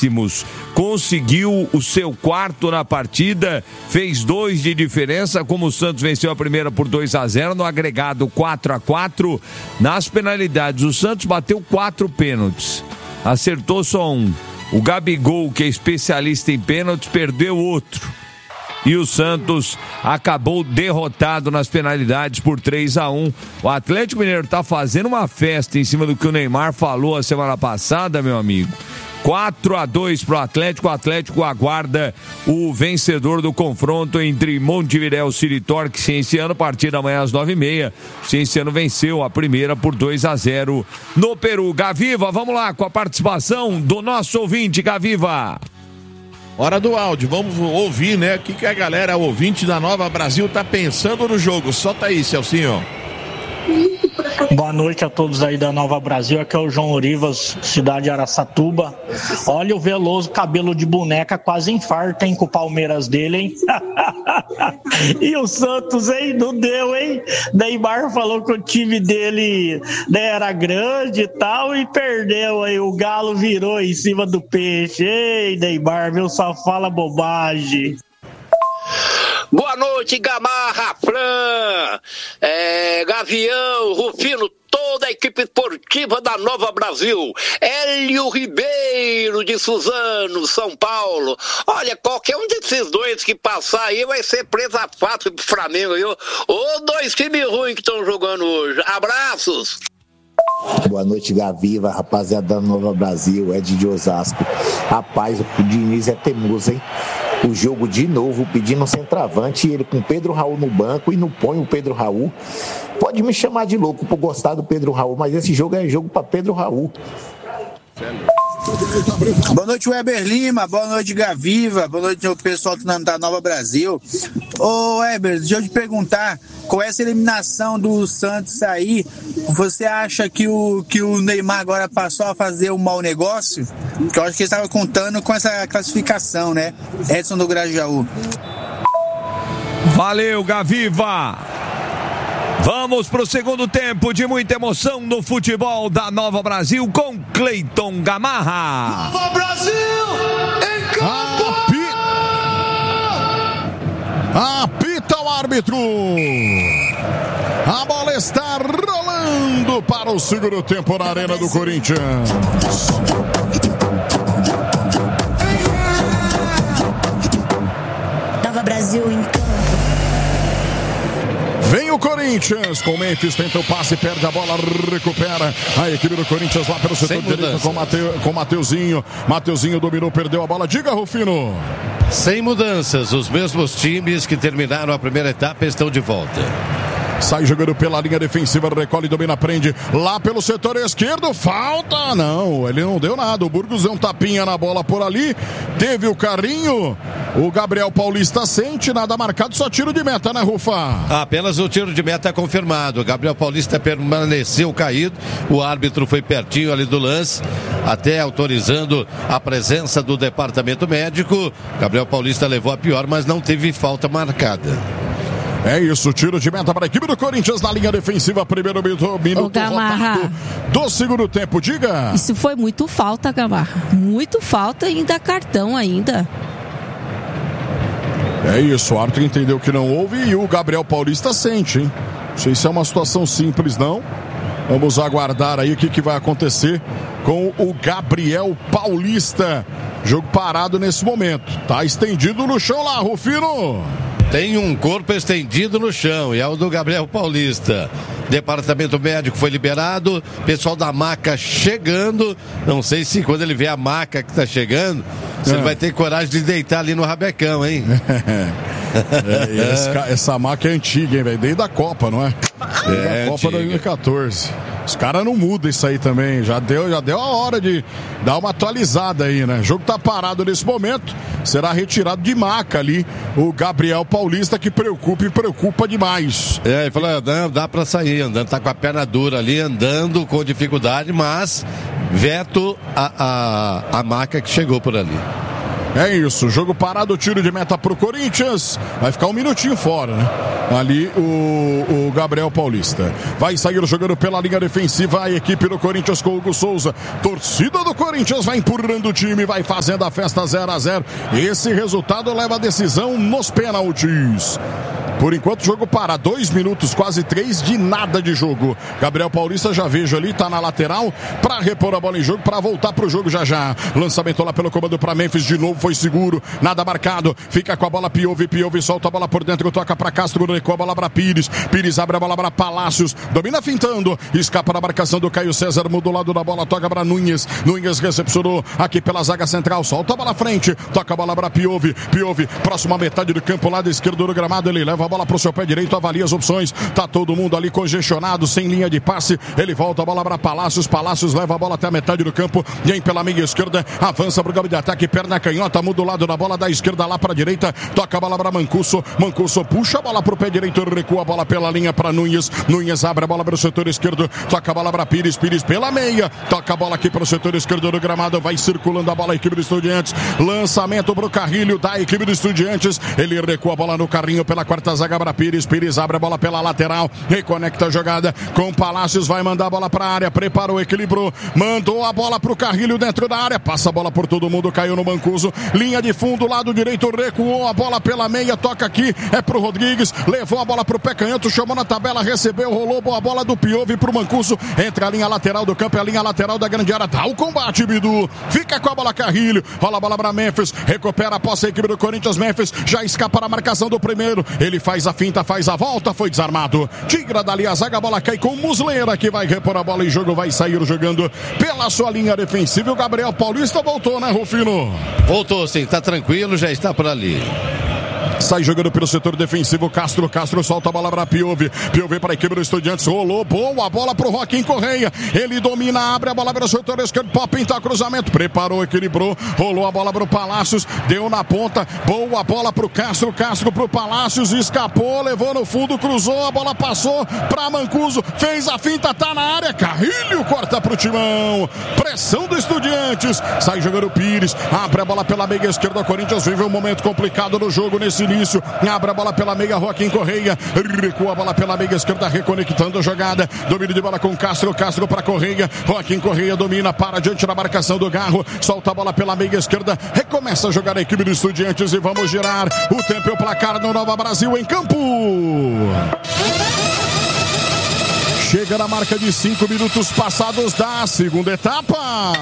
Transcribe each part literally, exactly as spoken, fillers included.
acréscimos, conseguiu o seu quarto na partida, fez dois de diferença, como o Santos venceu a primeira por dois a zero, no agregado quatro a quatro. Nas penalidades, o Santos bateu quatro pênaltis, acertou só um. O Gabigol, que é especialista em pênaltis, perdeu outro. E o Santos acabou derrotado nas penalidades por três a um. O Atlético Mineiro está fazendo uma festa em cima do que o Neymar falou a semana passada, meu amigo. quatro a dois para o Atlético. O Atlético aguarda o vencedor do confronto entre Montevidéu e City Torque. Cienciano, partida amanhã às nove e meia. Cienciano venceu a primeira por dois a zero no Peru. Gaviva, vamos lá com a participação do nosso ouvinte, Gaviva. Hora do áudio, vamos ouvir, né? O que, que a galera ouvinte da Nova Brasil tá pensando no jogo. Solta aí, Celcinho. Boa noite a todos aí da Nova Brasil, aqui é o João Orivas, cidade de Araçatuba. Olha o Veloso, cabelo de boneca, quase infarta, hein, com o Palmeiras dele, hein? E o Santos, hein, não deu, hein? Neymar falou que o time dele, né, era grande e tal, e perdeu aí, o Galo virou em cima do peixe. Ei, Neymar, meu, só fala bobagem. Boa noite, Gamarra, Fran, é, Gavião, Rufino, toda a equipe esportiva da Nova Brasil. Hélio Ribeiro de Suzano, São Paulo. Olha, qualquer um desses dois que passar aí vai ser presa fácil pro Flamengo, viu? Ô, dois times ruins que estão jogando hoje. Abraços. Boa noite, Gaviva, rapaziada da Nova Brasil, Ed de Osasco. Rapaz, o Diniz é teimoso, hein? O jogo de novo pedindo um centroavante, ele com Pedro Raul no banco e não põe o Pedro Raul. Pode me chamar de louco por gostar do Pedro Raul, mas esse jogo é jogo para Pedro Raul. Boa noite, Weber Lima. Boa noite, Gaviva. Boa noite ao pessoal da Nova Brasil. Ô, Weber, deixa eu te perguntar, com essa eliminação do Santos aí, você acha que o, que o Neymar agora passou a fazer um mau negócio? Porque eu acho que ele estava contando com essa classificação, né? Edson do Grajaú. Valeu, Gaviva. Vamos para o segundo tempo de muita emoção no futebol da Nova Brasil com Cleiton Gamarra. Nova Brasil em campo. Apita, apita o árbitro. A bola está rolando para o segundo tempo na Arena do Corinthians. Nova Brasil em campo. Vem o Corinthians, com o Memphis, tenta o passe, perde a bola, recupera a equipe do Corinthians lá pelo setor direito com, Mateu, com Mateuzinho. Mateuzinho dominou, perdeu a bola. Diga, Rufino. Sem mudanças, os mesmos times que terminaram a primeira etapa estão de volta. Sai jogando pela linha defensiva, recolhe, domina, prende lá pelo setor esquerdo, falta, não, ele não deu nada, o Burgos deu um tapinha na bola por ali, teve o carrinho, o Gabriel Paulista sente, nada marcado, só tiro de meta, né, Rufa? Apenas o tiro de meta confirmado, o Gabriel Paulista permaneceu caído, o árbitro foi pertinho ali do lance, até autorizando a presença do departamento médico. Gabriel Paulista levou a pior, mas não teve falta marcada. É isso, tiro de meta para a equipe do Corinthians na linha defensiva, primeiro minuto, minuto rodado do segundo tempo, diga. Isso foi muito falta, Gamarra, muito falta, ainda cartão ainda. É isso, o árbitro entendeu que não houve e o Gabriel Paulista sente, hein? Não sei se é uma situação simples, não. Vamos aguardar aí o que, que vai acontecer com o Gabriel Paulista. Jogo parado nesse momento, tá estendido no chão lá, Rufino. Tem um corpo estendido no chão e é o do Gabriel Paulista. Departamento médico foi liberado, pessoal da maca chegando. Não sei se quando ele vê a maca que tá chegando, se é. ele vai ter coragem de deitar ali no rabecão, hein? É, essa, essa maca é antiga, hein, velho? Desde a Copa, não é? Desde é, a Copa dois mil e quatorze. Os caras não mudam isso aí também. Já deu, já deu a hora de dar uma atualizada aí, né? O jogo tá parado nesse momento. Será retirado de maca ali o Gabriel Paulista, que preocupa e preocupa demais. É, ele falou, não, dá pra sair andando, tá com a perna dura ali, andando com dificuldade, mas veto a, a, a maca que chegou por ali. É isso, jogo parado, tiro de meta pro Corinthians. Vai ficar um minutinho fora, né? Ali o, o Gabriel Paulista. Vai sair jogando pela linha defensiva a equipe do Corinthians com o Hugo Souza. Torcida do Corinthians vai empurrando o time, vai fazendo a festa zero a zero. Esse resultado leva a decisão nos pênaltis. Por enquanto, jogo para dois minutos, quase três de nada de jogo. Gabriel Paulista, já vejo ali, tá na lateral para repor a bola em jogo, para voltar pro jogo já já. Lançamento lá pelo comando para Memphis, de novo foi seguro, nada marcado. Fica com a bola Piove, Piove solta a bola por dentro, toca para Castro, recua a bola para Pires. Pires abre a bola para Palácios, domina fintando, escapa da marcação do Caio César, muda o lado da bola, toca para Nunes. Nunes recepcionou aqui pela zaga central, solta a bola à frente, toca a bola para Piove. Piove, próxima metade do campo, lado esquerdo do gramado, ele leva a bola pro seu pé direito, avalia as opções, tá todo mundo ali congestionado, sem linha de passe, ele volta a bola para Palácios, Palácios leva a bola até a metade do campo, vem pela meia esquerda, avança pro campo de ataque, perna canhota, muda o lado da bola da esquerda lá para direita, toca a bola para Mancuso, Mancuso puxa a bola pro pé direito, recua a bola pela linha para Nunes, Nunes abre a bola para o setor esquerdo, toca a bola para Pires, Pires pela meia, toca a bola aqui para o setor esquerdo do gramado, vai circulando a bola a equipe do Estudiantes, lançamento pro Carrilho da equipe do Estudiantes, ele recua a bola no carrinho pela quarta zaga para Pires, Pires abre a bola pela lateral, reconecta a jogada com Palácios, vai mandar a bola para a área, preparou, equilibrou, mandou a bola pro Carrilho dentro da área, passa a bola por todo mundo, caiu no Mancuso, linha de fundo, lado direito, recuou a bola pela meia, toca aqui, é pro Rodrigues, levou a bola pro pé canhoto, chamou na tabela, recebeu, rolou, boa bola do Piove pro Mancuso, entra a linha lateral do campo, é a linha lateral da grande área, dá o combate, Bidu, fica com a bola Carrilho, rola a bola para Memphis, recupera a posse a equipe do Corinthians, Memphis já escapa da marcação do primeiro, ele faz a finta, faz a volta, foi desarmado, tira dali a zaga, a bola cai com Muslera, que vai repor a bola em jogo, vai sair jogando pela sua linha defensiva, o Gabriel Paulista voltou, né, Rufino? Voltou sim, tá tranquilo, já está por ali. Sai jogando pelo setor defensivo, Castro, Castro solta a bola para Piove, Piove para a equipe do Estudiantes, rolou, boa bola pro Joaquim Correia, ele domina, abre a bola pelo setor esquerdo, pode pintar cruzamento, preparou, equilibrou, rolou a bola pro Palácios, deu na ponta, boa bola pro Castro, Castro pro Palácios, escapou, levou no fundo, cruzou, a bola passou pra Mancuso, fez a finta, tá na área, Carrilho corta pro Timão, pressão do Estudiantes, sai jogando Pires, abre a bola pela meia esquerda, o Corinthians vive um momento complicado no jogo nesse início, abre a bola pela meia, Joaquim Correia, recua a bola pela meia esquerda, reconectando a jogada, domínio de bola com Castro, Castro para Correia, Joaquim Correia domina, para diante da marcação do Garro, solta a bola pela meia esquerda, recomeça a jogar a equipe dos Estudiantes e vamos girar o tempo e o placar no Nova Brasil em campo. Chega na marca de cinco minutos passados da segunda etapa.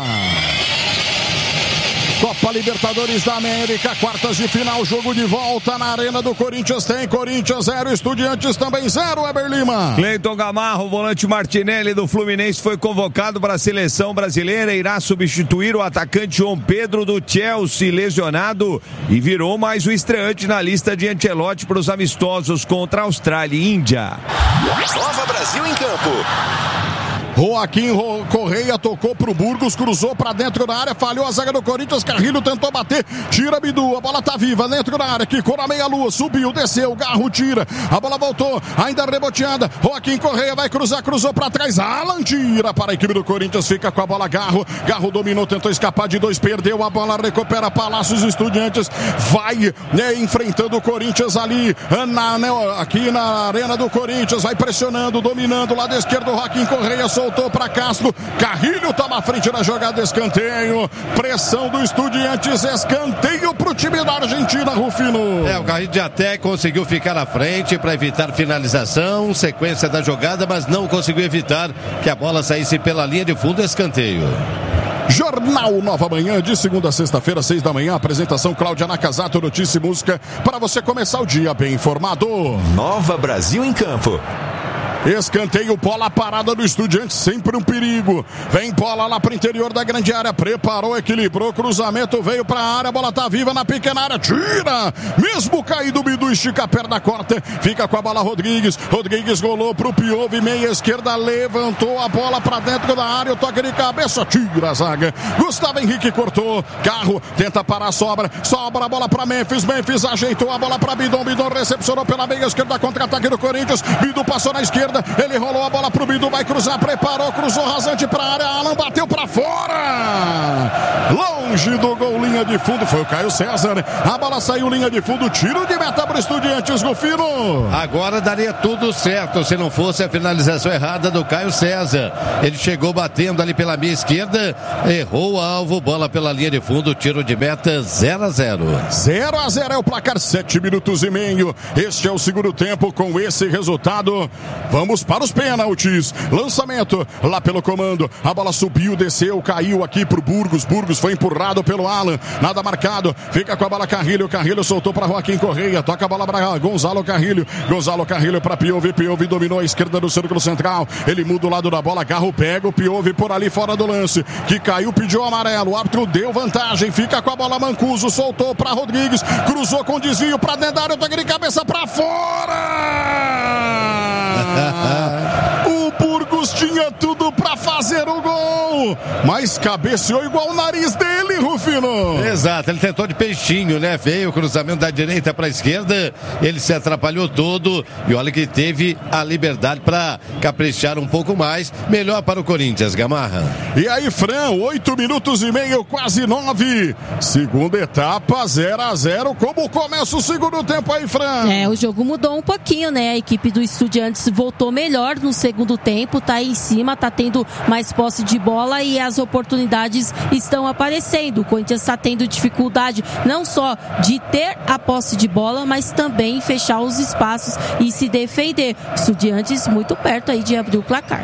Copa Libertadores da América, quartas de final, jogo de volta na Arena do Corinthians, tem Corinthians zero, Estudiantes também zero, Weber Lima. Cleiton Gamarro, volante Martinelli do Fluminense, foi convocado para a seleção brasileira, irá substituir o atacante João Pedro do Chelsea, lesionado, e virou mais um estreante na lista de Ancelotti para os amistosos contra a Austrália e Índia. Nova Brasil em campo. Joaquim Correia tocou pro Burgos, cruzou pra dentro da área, falhou a zaga do Corinthians, Carrilho tentou bater, tira Bidu, a bola tá viva dentro da área, quicou na meia-lua, subiu, desceu, Garro tira, a bola voltou, ainda reboteada, Joaquim Correia vai cruzar, cruzou pra trás, Alan tira para a equipe do Corinthians, fica com a bola Garro, Garro dominou, tentou escapar de dois, perdeu a bola, recupera Palácios, Estudiantes, vai né, enfrentando o Corinthians ali, na, né, aqui na Arena do Corinthians, vai pressionando, dominando, lado esquerdo, Joaquim Correia, soltou para Castro, Carrilho toma a frente da jogada, escanteio, pressão do Estudiantes, escanteio pro time da Argentina, Rufino. É, o Carrilho até conseguiu ficar à frente para evitar finalização, sequência da jogada, mas não conseguiu evitar que a bola saísse pela linha de fundo, escanteio. Jornal Nova Manhã, de segunda a sexta-feira, seis da manhã, apresentação Cláudia Nakazato, notícia e música, para você começar o dia bem informado. Nova Brasil em campo. Escanteio, bola parada do Estudiantes, sempre um perigo. Vem bola lá para o interior da grande área, preparou, equilibrou, cruzamento, veio para a área, bola tá viva na pequena área, tira, mesmo caído, Bidu estica a perna, corta, fica com a bola Rodrigues, Rodrigues rolou pro Piove, meia esquerda, levantou a bola para dentro da área, o toque de cabeça, tira a zaga, Gustavo Henrique cortou, Carro, tenta parar, sobra, sobra a bola para Memphis, Memphis ajeitou a bola para Bidon, Bidon recepcionou pela meia esquerda, contra-ataque do Corinthians, Bidu passou na esquerda, esquerda, ele rolou a bola pro Bidu, vai cruzar, preparou, cruzou rasante pra área, Alan bateu pra fora, longe do gol, linha de fundo, foi o Caio César, a bola saiu linha de fundo, tiro de meta pro Estudiantes, Rufino. Agora daria tudo certo se não fosse a finalização errada do Caio César. Ele chegou batendo ali pela minha esquerda, errou o alvo, bola pela linha de fundo, tiro de meta, zero a zero. zero a zero é o placar, sete minutos e meio. Este é o segundo tempo. Com esse resultado, vamos para os pênaltis. Lançamento lá pelo comando. A bola subiu, desceu, caiu aqui pro Burgos. Burgos foi empurrado pelo Alan. Nada marcado. Fica com a bola Carrilho. Carrilho soltou para Joaquim Correia. Toca a bola para Gonzalo Carrilho. Gonzalo Carrilho para Piove. Piove dominou a esquerda do círculo central. Ele muda o lado da bola. Garro pega o Piove por ali fora do lance. Que caiu, pediu amarelo. O árbitro deu vantagem. Fica com a bola Mancuso. Soltou para Rodrigues. Cruzou com desvio para dentro da área. Toque de cabeça para fora. O Burgos tinha tudo para fazer o gol, mas cabeceou igual o nariz dele, Rufino. Exato, ele tentou de peixinho, né? Veio o cruzamento da direita para a esquerda, ele se atrapalhou todo e olha que teve a liberdade para caprichar um pouco mais. Melhor para o Corinthians, Gamarra. E aí, Fran, oito minutos e meio, quase nove. Segunda etapa, zero a zero. Como começa o segundo tempo aí, Fran? É, o jogo mudou um pouquinho, né? A equipe do Estudiantes voltou melhor no segundo tempo, tá aí em cima, tá tendo mais posse de bola e as oportunidades estão aparecendo. O Corinthians está tendo dificuldade não só de ter a posse de bola, mas também fechar os espaços e se defender. Estudiantes muito perto aí de abrir o placar.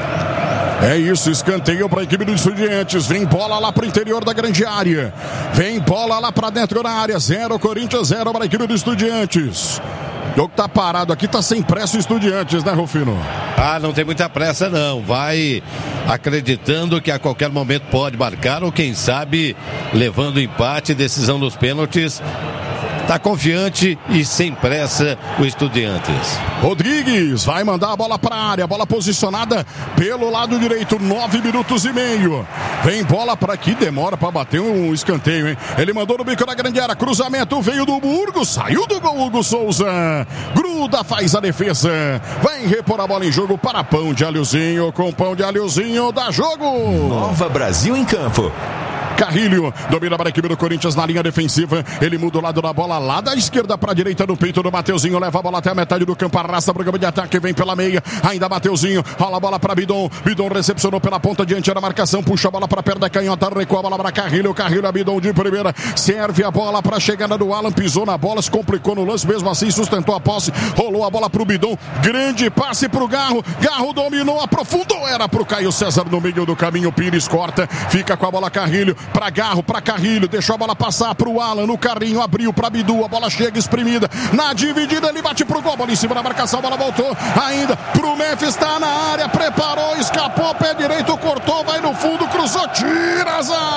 É isso, escanteio para a equipe dos Estudiantes. Vem bola lá para o interior da grande área. Vem bola lá para dentro da área. Zero Corinthians, zero para a equipe dos Estudiantes. O jogo tá parado aqui, tá sem pressa o Estudiantes, né, Rufino? Ah, não tem muita pressa não, vai acreditando que a qualquer momento pode marcar ou quem sabe levando empate, decisão dos pênaltis. Tá confiante e sem pressa o Estudiantes. Rodrigues vai mandar a bola para a área, bola posicionada pelo lado direito, nove minutos e meio. Vem bola para aqui, demora para bater um escanteio, hein? Ele mandou no bico da grande área, cruzamento, veio do Burgos, saiu do gol Hugo Souza. Gruda, faz a defesa. Vai repor a bola em jogo para Pão de Alhozinho, com Pão de Alhozinho dá jogo. Nova Brasil em campo. Carrilho domina para a equipe do Corinthians na linha defensiva. Ele muda o lado da bola lá da esquerda para a direita no peito do Mateuzinho. Leva a bola até a metade do campo, arrasta para o campo de ataque. Vem pela meia, ainda Mateuzinho. Rola a bola para Bidon. Bidon recepcionou pela ponta diante da marcação. Puxa a bola para perto da canhota. Recua a bola para Carrilho. Carrilho, a Bidon de primeira. Serve a bola para a chegada do Alan. Pisou na bola, se complicou no lance. Mesmo assim, sustentou a posse. Rolou a bola para o Bidon. Grande passe para o Garro. Garro dominou, aprofundou. Era para o Caio César no meio do caminho. Pires corta. Fica com a bola Carrilho. Para Garro, para Carrilho, deixou a bola passar para o Alan no carrinho, abriu para Bidu, a bola chega espremida, na dividida ele bate pro gol, bola em cima da marcação, a bola voltou, ainda pro Memphis, está na área, preparou, escapou, pé direito, cortou, vai no fundo, cruzou, tira a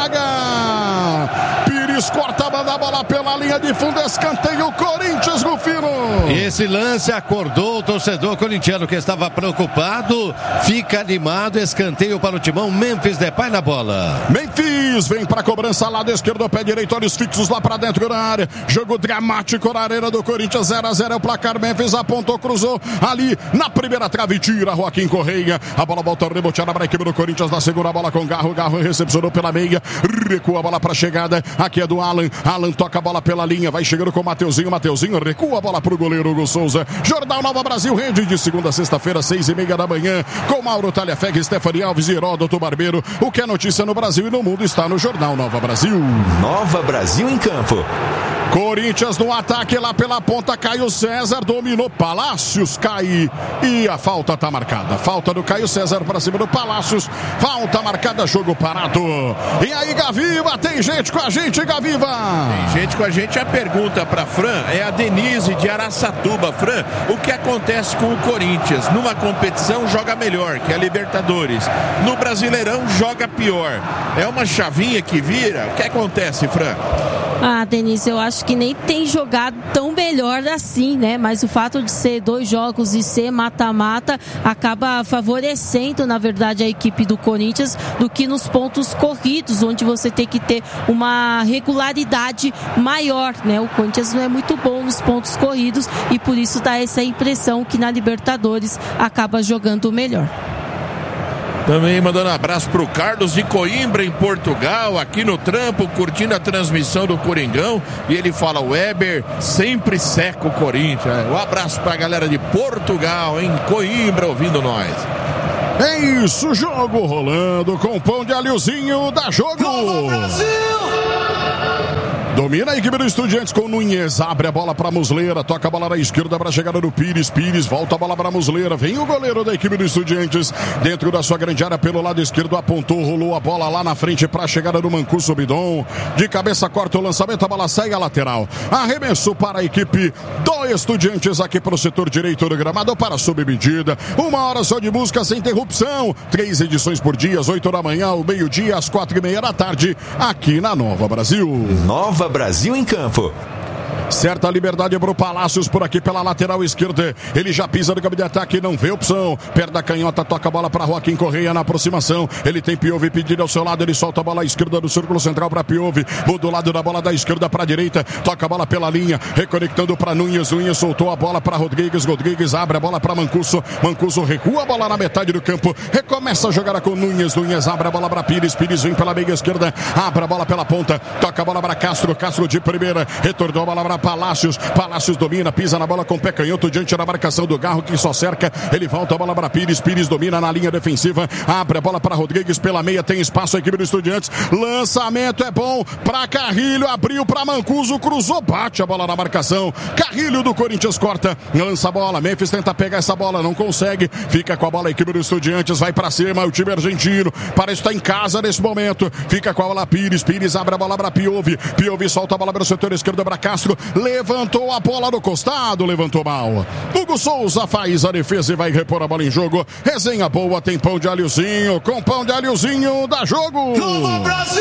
zaga, Pires corta, manda a bola pela linha de fundo, escanteio, Corinthians no fino. Esse lance acordou o torcedor corintiano que estava preocupado, fica animado, escanteio para o timão, Memphis Depay na bola. Memphis vem para cobrança, lado esquerdo, pé direito, olhos fixos lá para dentro da área. Jogo dramático na arena do Corinthians, zero a zero é o placar. Memphis apontou, cruzou ali na primeira trave, tira Joaquim Correia. A bola volta reboteada para a equipe do Corinthians na segunda bola com Garro. Garro recepcionou pela meia, recua a bola para a chegada. Aqui é do Alan. Alan toca a bola pela linha, vai chegando com o Mateuzinho. Mateuzinho recua a bola para o goleiro Hugo Souza. Jornal Nova Brasil, rede de segunda a sexta-feira, seis e meia da manhã, com Mauro Talhafeg, Stephanie Alves e Heródoto Barbeiro. O que é notícia no Brasil e no mundo está no Jornal Nova Brasil. Nova Brasil em campo. Corinthians no ataque lá pela ponta, Caio César dominou, Palácios cai e a falta tá marcada, falta do Caio César para cima do Palácios, falta marcada, jogo parado. E aí, Gaviva, tem gente com a gente, Gaviva? Tem gente com a gente, a pergunta para Fran é a Denise de Araçatuba. Fran, o que acontece com o Corinthians? Numa competição joga melhor, que é a Libertadores, no Brasileirão joga pior, é uma chavinha que vira? O que acontece, Fran? Ah, Denise, eu acho que nem tem jogado tão melhor assim, né? Mas o fato de ser dois jogos e ser mata-mata acaba favorecendo, na verdade, a equipe do Corinthians do que nos pontos corridos, onde você tem que ter uma regularidade maior, né? O Corinthians não é muito bom nos pontos corridos e por isso dá essa impressão que na Libertadores acaba jogando melhor. Também mandando um abraço pro Carlos de Coimbra, em Portugal, aqui no trampo, curtindo a transmissão do Coringão. E ele fala, o Weber sempre seca o Corinthians. Um abraço pra galera de Portugal, em Coimbra, ouvindo nós. É isso, jogo rolando com pão de alhozinho da Jogo. Nova Brasil! Domina a equipe do Estudiantes com Nunes, abre a bola para Muslera, toca a bola na esquerda para a chegada do Pires, Pires volta a bola para Muslera, vem o goleiro da equipe do Estudiantes, dentro da sua grande área pelo lado esquerdo, apontou, rolou a bola lá na frente para a chegada do Mancuso Bidon, de cabeça corta o lançamento, a bola sai a lateral, arremesso para a equipe do Estudiantes aqui para o setor direito do gramado, para a submedida, uma hora só de música sem interrupção, três edições por dia, às oito da manhã, ao meio-dia, às quatro e meia da tarde, aqui na Nova Brasil. Nova Brasil em Campo. Certa liberdade para o Palácios por aqui pela lateral esquerda. Ele já pisa no campo de ataque, não vê opção. Perda a canhota, toca a bola para Joaquim Correia na aproximação. Ele tem Piove pedido ao seu lado. Ele solta a bola à esquerda do círculo central para Piove. Do lado da bola da esquerda para a direita. Toca a bola pela linha, reconectando para Nunes. Nunes soltou a bola para Rodrigues. Rodrigues abre a bola para Mancuso. Mancuso recua a bola na metade do campo. Recomeça a jogar com Nunes. Nunes abre a bola para Pires. Pires vem pela meia esquerda. Abre a bola pela ponta. Toca a bola para Castro. Castro de primeira. Retornou a bola para Palácios, Palácios domina, pisa na bola com o pé canhoto diante da marcação do Garro que só cerca, ele volta a bola para Pires, Pires domina na linha defensiva, abre a bola para Rodrigues pela meia, tem espaço a equipe do Estudiantes, lançamento é bom para Carrilho, abriu para Mancuso, cruzou, bate a bola na marcação, Carrilho do Corinthians corta, lança a bola, Memphis tenta pegar essa bola, não consegue, fica com a bola a equipe do Estudiantes, vai para cima, o time argentino, parece estar em casa nesse momento, fica com a bola Pires, Pires abre a bola para Piove, Piove solta a bola para o setor esquerdo para Castro, levantou a bola no costado, levantou mal. Hugo Souza faz a defesa e vai repor a bola em jogo. Resenha boa, tem pão de alhozinho, com pão de alhozinho da Jogo. Nova Brasil!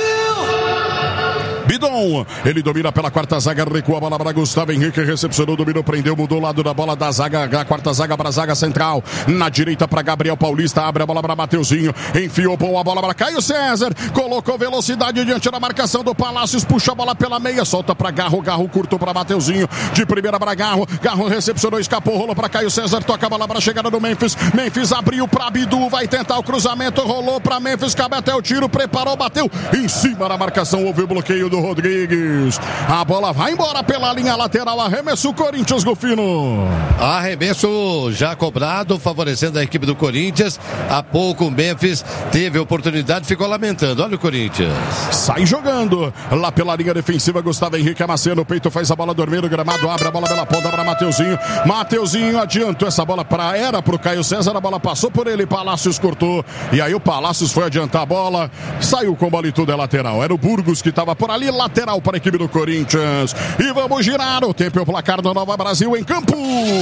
Bidon, ele domina pela quarta zaga, recua a bola para Gustavo Henrique, recepcionou, dominou, prendeu, mudou o lado da bola da zaga, da quarta zaga para a zaga central, na direita para Gabriel Paulista, abre a bola para Mateuzinho, enfiou boa bola para Caio César, colocou velocidade diante da marcação do Palácios, puxa a bola pela meia, solta para Garro, Garro curto para Mateuzinho, de primeira para Garro, Garro recepcionou, escapou, rolou para Caio César, toca a bola para a chegada do Memphis, Memphis abriu para Bidu, vai tentar o cruzamento, rolou para Memphis, cabe até o tiro, preparou, bateu, em cima da marcação, houve o bloqueio do Rodrigues, a bola vai embora pela linha lateral, arremesso Corinthians, Golfino. Arremesso já cobrado, favorecendo a equipe do Corinthians. Há pouco o Memphis teve oportunidade, ficou lamentando. Olha o Corinthians. Sai jogando, lá pela linha defensiva, Gustavo Henrique amacia no peito, faz a bola dormir no gramado, abre a bola pela ponta para Mateuzinho. Mateuzinho adiantou essa bola para era pro Caio César, a bola passou por ele, Palácios cortou, e aí o Palácios foi adiantar a bola, saiu com bola e tudo é lateral. Era o Burgos que estava por ali, lateral para a equipe do Corinthians. E vamos girar o tempo e o placar do Nova Brasil em campo.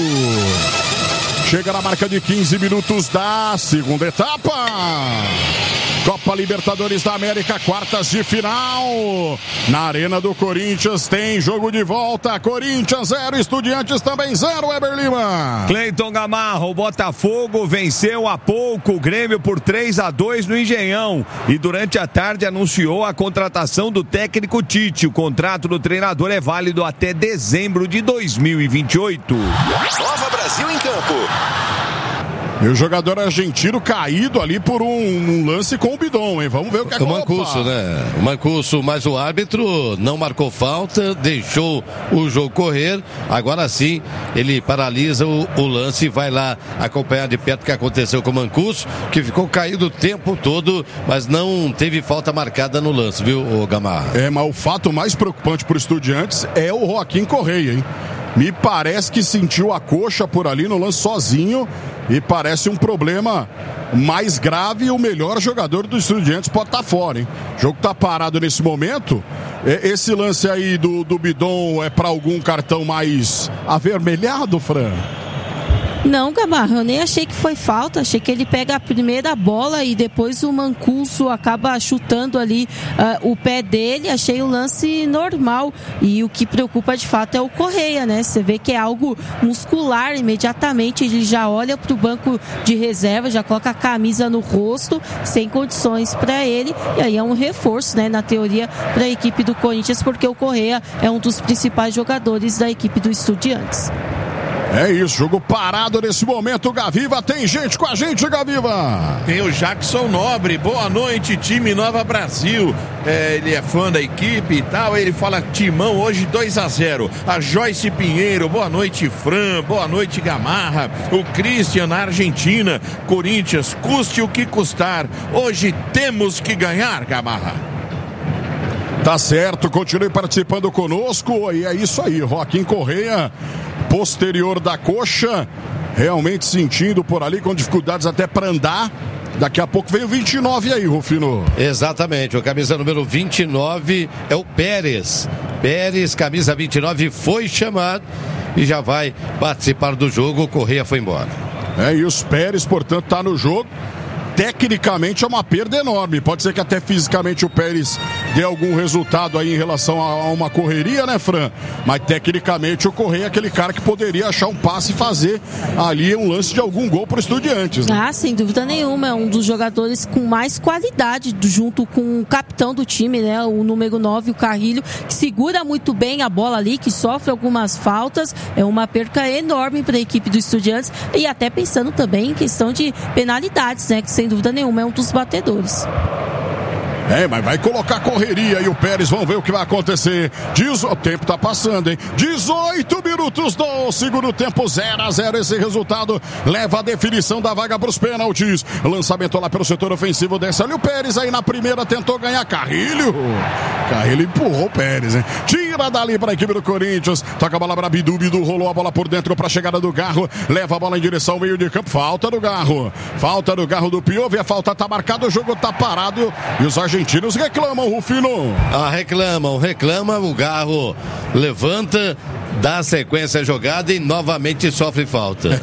Chega na marca de quinze minutos da segunda etapa. Copa Libertadores da América, quartas de final. Na Arena do Corinthians tem jogo de volta. Corinthians zero, Estudiantes também zero, Weber Lima. Cleiton Gamarra, o Botafogo venceu há pouco o Grêmio por três a dois no Engenhão. E durante a tarde anunciou a contratação do técnico Tite. O contrato do treinador é válido até dezembro de dois mil e vinte e oito. Nova Brasil em Campo. E o jogador argentino caído ali por um, um lance com o Bidon, hein? Vamos ver o que é que o Mancuso, né? O Mancuso, mas o árbitro não marcou falta, deixou o jogo correr. Agora sim, ele paralisa o, o lance e vai lá acompanhar de perto o que aconteceu com o Mancuso, que ficou caído o tempo todo, mas não teve falta marcada no lance, viu, o Gamarra? É, mas o fato mais preocupante para o Estudiantes é o Joaquim Correia, hein? Me parece que sentiu a coxa por ali no lance sozinho e parece um problema mais grave e o melhor jogador do Estudiantes pode estar fora, hein? O jogo tá parado nesse momento. Esse lance aí do, do Bidon é para algum cartão mais avermelhado, Fran? Não, Gamarra, eu nem achei que foi falta, achei que ele pega a primeira bola e depois o Mancuso acaba chutando ali uh, o pé dele, achei o lance normal, e o que preocupa de fato é o Correia, né? Você vê que é algo muscular, imediatamente ele já olha pro banco de reserva, já coloca a camisa no rosto, sem condições para ele, e aí é um reforço, né, na teoria, para a equipe do Corinthians, porque o Correia é um dos principais jogadores da equipe do Estudiantes. É isso, jogo parado nesse momento, Gaviva, tem gente com a gente, Gaviva. Tem o Jackson Nobre, boa noite, time Nova Brasil, é, ele é fã da equipe e tal, ele fala timão hoje dois a zero, a Joyce Pinheiro, boa noite Fran, boa noite Gamarra, o Christian na Argentina, Corinthians, custe o que custar, hoje temos que ganhar, Gamarra. Tá certo, continue participando conosco, e é isso aí, Joaquim Correia, posterior da coxa, realmente sentindo por ali, com dificuldades até para andar. Daqui a pouco vem o vinte e nove aí, Rufino. Exatamente, o camisa número vinte e nove é o Pérez. Pérez, camisa vinte e nove, foi chamado e já vai participar do jogo. O Correia foi embora. É isso, Pérez, portanto, tá no jogo. Tecnicamente é uma perda enorme. Pode ser que até fisicamente o Pérez dê algum resultado aí em relação a uma correria, né, Fran? Mas tecnicamente o Correia é aquele cara que poderia achar um passe e fazer ali um lance de algum gol para o Estudiantes, né? Ah, sem dúvida nenhuma. É um dos jogadores com mais qualidade, junto com o capitão do time, né? O número nove, o Carrilho, que segura muito bem a bola ali, que sofre algumas faltas. É uma perca enorme para a equipe do Estudiantes, e até pensando também em questão de penalidades, né? Que sem dúvida nenhuma é um dos batedores. É, mas vai colocar correria e o Pérez, vamos ver o que vai acontecer. Diz, o tempo tá passando, hein? dezoito minutos do segundo tempo, zero a zero esse resultado. Leva a definição da vaga para os pênaltis. Lançamento lá pelo setor ofensivo, desce ali o Pérez, aí na primeira tentou ganhar Carrilho. Carrilho empurrou o Pérez, hein? Tira dali para a equipe do Corinthians. Toca a bola para Bidu, Bidu rolou a bola por dentro para a chegada do Garro. Leva a bola em direção ao meio de campo. Falta do Garro. Falta do Garro do Piove. A falta tá marcada, o jogo tá parado e os argentinos reclamam, Rufino. Ah, reclamam, reclamam. O Garro levanta, dá sequência à jogada e novamente sofre falta.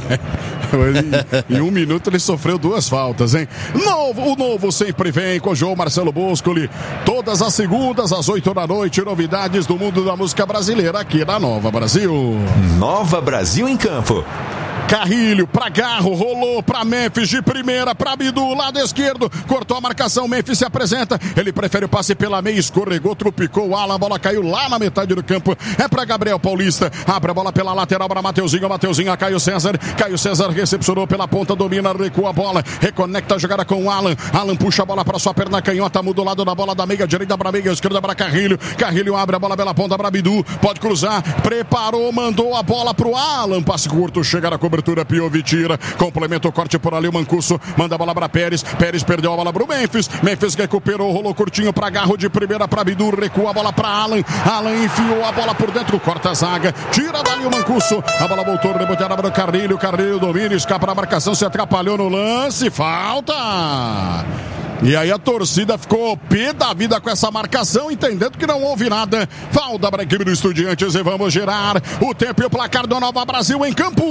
em, em um minuto ele sofreu duas faltas, hein? Novo, o novo sempre vem com o João Marcelo Boscoli. Todas as segundas, às oito da noite, novidades do mundo da música brasileira aqui na Nova Brasil. Nova Brasil em campo. Carrilho pra Garro, rolou pra Memphis de primeira, pra Bidu, lado esquerdo, cortou a marcação, Memphis se apresenta, ele prefere o passe pela meia, escorregou, trupicou o Alan, a bola caiu lá na metade do campo, é pra Gabriel Paulista, abre a bola pela lateral para Mateuzinho, Mateuzinho a Caio César, Caio César recepcionou pela ponta, domina, recua a bola, reconecta a jogada com o Alan, Alan puxa a bola pra sua perna canhota, muda o lado da bola da meia direita pra meia esquerda para Carrilho, Carrilho abre a bola pela ponta pra Bidu, pode cruzar, preparou, mandou a bola pro Alan, passe curto, chega na cobertura, Piove tira, complementa o corte por ali, o Mancuso manda a bola para Pérez, Pérez perdeu a bola pro Memphis, Memphis recuperou, rolou curtinho para Garro de primeira para Bidu, recua a bola para Alan, Alan enfiou a bola por dentro, corta a zaga, tira dali o Mancuso, a bola voltou, reboteada para o Carrilho, Carrilho domina, escapa na marcação, se atrapalhou no lance, falta! E aí a torcida ficou pé da vida com essa marcação, entendendo que não houve nada. Falta para a equipe do Estudiantes e vamos girar o tempo e o placar do Nova Brasil em campo.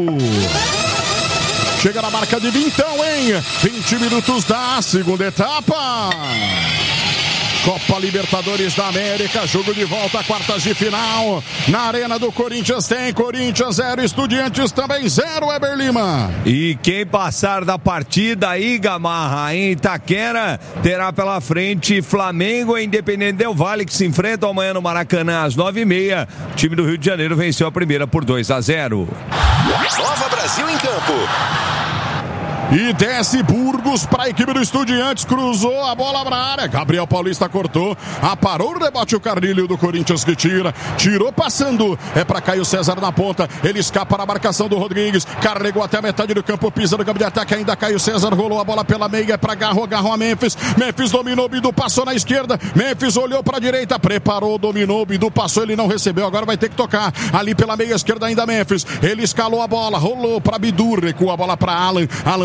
Chega na marca de vintão, hein? vinte minutos da segunda etapa. Copa Libertadores da América, jogo de volta, quartas de final. Na Arena do Corinthians tem Corinthians zero, Estudiantes também zero, Weber Lima. E quem passar da partida aí, Gamarra, em Itaquera, terá pela frente Flamengo e Independente Del Valle, que se enfrentam amanhã no Maracanã às nove e meia. O time do Rio de Janeiro venceu a primeira por dois a zero. Nova Brasil em campo. E desce Burgos para a equipe do Estudiantes, cruzou a bola para a área, Gabriel Paulista cortou, aparou o rebote, o Carrilho do Corinthians que tira, tirou passando, é para Caio César na ponta, ele escapa na marcação do Rodrigues, carregou até a metade do campo, pisa no campo de ataque, ainda Caio César, rolou a bola pela meia, é para Garro, Garro a Memphis, Memphis dominou, Bidu passou na esquerda, Memphis olhou para a direita, preparou, dominou, Bidu passou, ele não recebeu, agora vai ter que tocar, ali pela meia esquerda ainda Memphis, ele escalou a bola, rolou para Bidu, recua a bola para Alan, Alan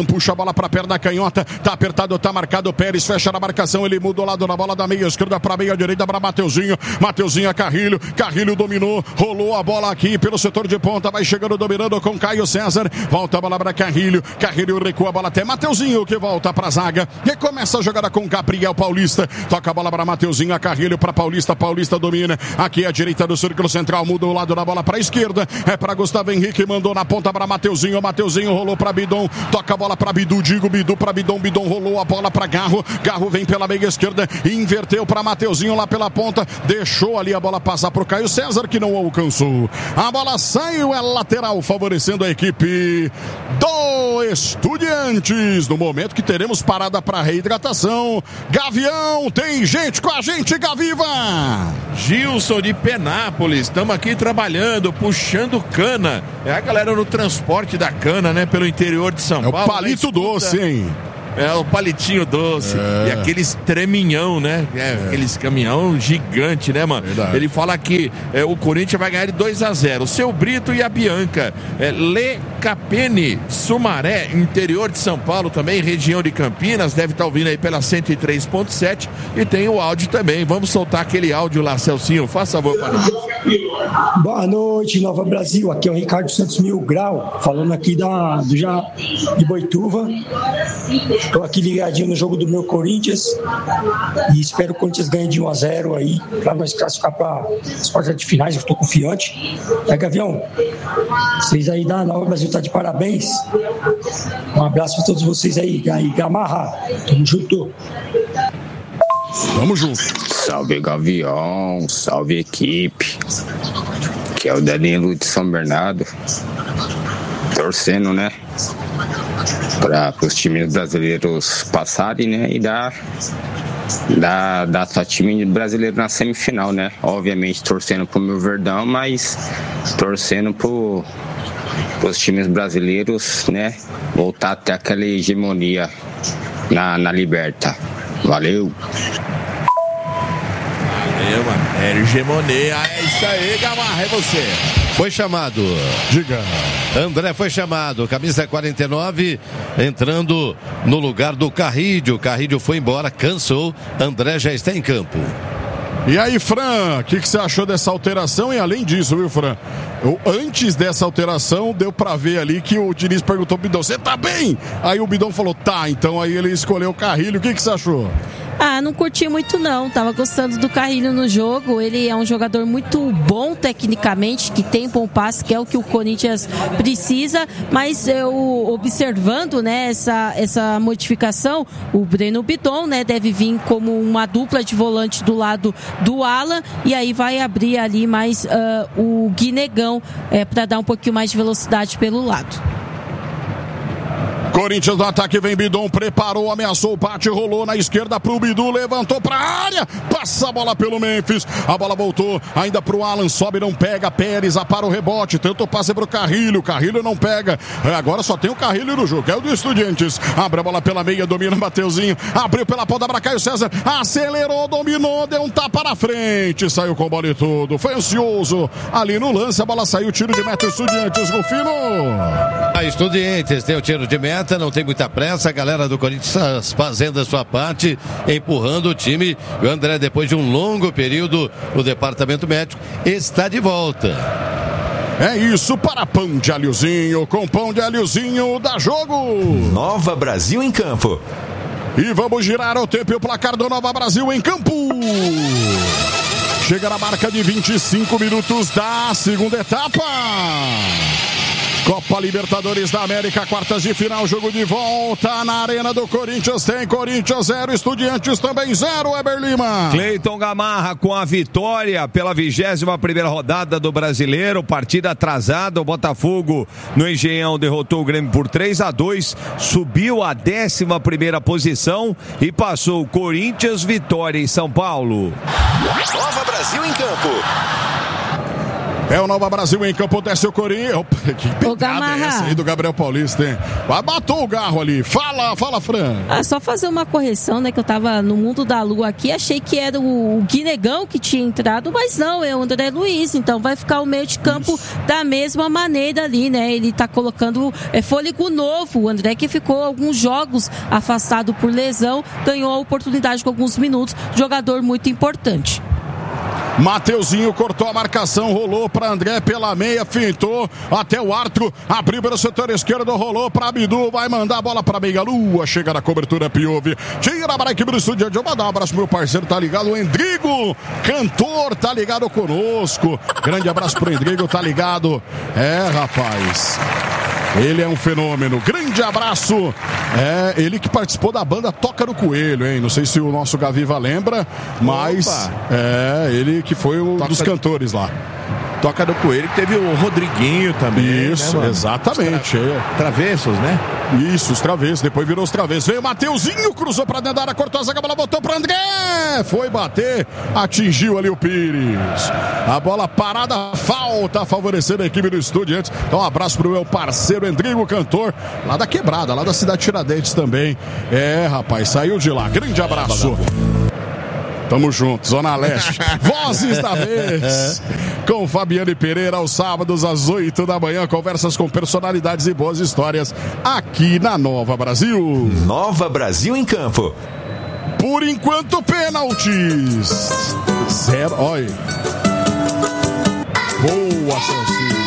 puxa a bola pra perna canhota, tá apertado, tá marcado, Pérez fecha na marcação, ele muda o lado na bola da meia esquerda pra meia direita pra Mateuzinho, Mateuzinho a Carrilho, Carrilho dominou, rolou a bola aqui pelo setor de ponta, vai chegando dominando com Caio César, volta a bola pra Carrilho, Carrilho recua a bola até Mateuzinho que volta pra zaga, e começa a jogada com Gabriel Paulista, toca a bola pra Mateuzinho, a Carrilho pra Paulista, Paulista domina, aqui à direita do círculo central, muda o lado da bola pra esquerda, é pra Gustavo Henrique, mandou na ponta pra Mateuzinho, Mateuzinho rolou pra Bidon, toca a bola pra Bidu, digo Bidu pra Bidon, Bidon rolou a bola pra Garro, Garro vem pela meia esquerda, inverteu pra Mateuzinho lá pela ponta, deixou ali a bola passar pro Caio César que não alcançou, a bola saiu, é lateral, favorecendo a equipe do Estudiantes, no momento que teremos parada pra reidratação. Gavião, tem gente com a gente, Gaviva! Gilson de Penápolis, estamos aqui trabalhando, puxando cana, é a galera no transporte da cana, né, pelo interior de São é Paulo. É o palito doce, hein? É, o palitinho doce. É. E aqueles treminhão, né? É, é. Aqueles caminhão gigante, né, mano? Verdade. Ele fala que é, o Corinthians vai ganhar de dois a zero. O Seu Brito e a Bianca. É, Le Capene, Sumaré, interior de São Paulo também, região de Campinas. Deve estar ouvindo aí pela cento e três ponto sete. E tem o áudio também. Vamos soltar aquele áudio lá, Celcinho. Faça favor para nós. Boa noite, Nova Brasil. Aqui é o Ricardo Santos Mil Grau, falando aqui da, do já, de Boituva. Estou aqui ligadinho no jogo do meu Corinthians e espero que o Corinthians ganhe de um a zero aí, para nós classificar para as quartas de finais. Eu estou confiante. É, Gavião, vocês aí da Nova Brasil tá de parabéns. Um abraço para todos vocês aí, aí Gamarra. Tamo junto. Tamo junto. Salve, Gavião. Salve, equipe. Que é o Danilo de São Bernardo. Torcendo, né? Para os times brasileiros passarem, né? E dar, dar, dar só time brasileiro na semifinal, né? Obviamente torcendo pro meu Verdão, mas torcendo pro, pros times brasileiros, né? Voltar até aquela hegemonia na, na Liberta. Valeu! Valeu, mano. É hegemonia. É isso aí, Gamarra. É você. Foi chamado. Diga. André foi chamado. Camisa quarenta e nove, entrando no lugar do Carrídio. Carrídio foi embora, cansou. André já está em campo. E aí, Fran, o que, que você achou dessa alteração? E além disso, viu, Fran? Eu, antes dessa alteração, deu pra ver ali que o Diniz perguntou ao Bidon, você tá bem? Aí o Bidon falou, tá. Então aí ele escolheu o Carrilho. O que, que você achou? Ah, não curti muito não, tava gostando do Carrilho no jogo, ele é um jogador muito bom tecnicamente, que tem bom passe, que é o que o Corinthians precisa, mas eu observando, né, essa, essa modificação, o Breno Bidon, né, deve vir como uma dupla de volante do lado do Alan, e aí vai abrir ali mais uh, o Guinegão é, para dar um pouquinho mais de velocidade pelo lado. Corinthians no ataque, vem Bidon, preparou, ameaçou o bate, rolou na esquerda pro Bidu, levantou pra área, passa a bola pelo Memphis, a bola voltou ainda pro Alan, sobe, não pega, Pérez apara o rebote, tenta o passe pro Carrilho, Carrilho não pega, agora só tem o Carrilho no jogo, é o do Estudiantes, abre a bola pela meia, domina Mateuzinho, abriu pela ponta pra Caio César, acelerou, dominou, deu um tapa na frente, saiu com bola e tudo, foi ansioso, ali no lance, a bola saiu, tiro de meta, Estudiantes, Rufino. A Estudiantes tem o tiro de meta, não tem muita pressa, a galera do Corinthians fazendo a sua parte, empurrando o time. O André, depois de um longo período no departamento médico, está de volta. É isso, para pão de alhozinho, com pão de alhozinho, dá jogo. Nova Brasil em campo. E vamos girar o tempo e o placar do Nova Brasil em campo. Chega na marca de vinte e cinco minutos da segunda etapa. Copa Libertadores da América, quartas de final, jogo de volta na Arena do Corinthians. Tem Corinthians zero, Estudiantes também zero, Eber Lima. Cleiton Gamarra com a vitória pela vigésima primeira rodada do Brasileiro, partida atrasada, o Botafogo no Engenhão derrotou o Grêmio por três a dois, subiu a décima primeira posição e passou o Corinthians, vitória em São Paulo. Nova Brasil em campo. É o Nova Brasil em campo, desce o Corinthians. Opa, que pegada é essa aí do Gabriel Paulista, hein? Matou o Garro ali. Fala, fala, Fran. Ah, só fazer uma correção, né? Que eu tava no mundo da lua aqui, achei que era o Guinegão que tinha entrado, mas não, é o André Luiz. Então vai ficar o meio de campo Isso. da mesma maneira ali, né? Ele tá colocando é, fôlego novo. O André, que ficou alguns jogos afastado por lesão, ganhou a oportunidade com alguns minutos. Jogador muito importante. Mateuzinho cortou a marcação, rolou para André pela meia, fintou até o Arthur, abriu pelo setor esquerdo, rolou para Abdu, vai mandar a bola para Meia Lua, chega na cobertura, Piove, tira para a equipe do estúdio, eu vou dar um abraço pro meu parceiro, tá ligado, o Endrigo, cantor, tá ligado conosco, grande abraço pro Endrigo, tá ligado, é rapaz... Ele é um fenômeno. Grande abraço. É, ele que participou da banda Toca no Coelho, hein? Não sei se o nosso Gaviva lembra, mas Opa. é ele que foi um Toca dos cantores lá. Toca do Coelho, que teve o Rodriguinho também. Isso, né, exatamente. Os tra... Travessos, né? Isso, os travessos. Depois virou os travessos. Veio o Mateuzinho, cruzou pra dentro da área, cortou a zaga, a bola voltou pra André. Foi bater, atingiu ali o Pires. A bola parada, falta, favorecendo a equipe do Estudiantes. Então um abraço pro meu parceiro Endrigo Cantor, lá da Quebrada, lá da cidade de Tiradentes também. É, rapaz, saiu de lá. Grande abraço. Tamo junto, Zona Leste. Vozes da vez. Com Fabiane Pereira, aos sábados, às oito da manhã. Conversas com personalidades e boas histórias aqui na Nova Brasil. Nova Brasil em campo. Por enquanto, pênaltis. Zero. Olha. Boa, Celcinho.